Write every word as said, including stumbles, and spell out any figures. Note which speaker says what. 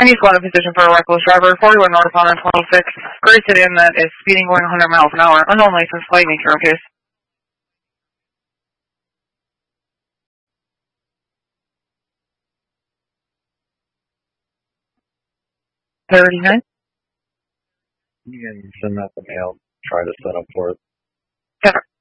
Speaker 1: I need squad in position for a reckless driver, forty-one north on twenty-six. Great City in that is speeding going one hundred miles an hour. Unknown license plate, nature of case. thirty-nine.
Speaker 2: You can send that to mail. Try to set up for it.
Speaker 1: Seven.